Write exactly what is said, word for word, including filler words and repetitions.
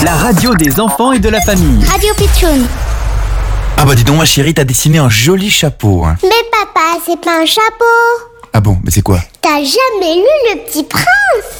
la radio des enfants et de la famille. Radio Pitchoun. Ah bah dis donc ma chérie, t'as dessiné un joli chapeau. Hein. Mais papa, c'est pas un chapeau. Ah bon, mais c'est quoi? T'as jamais lu Le Petit Prince?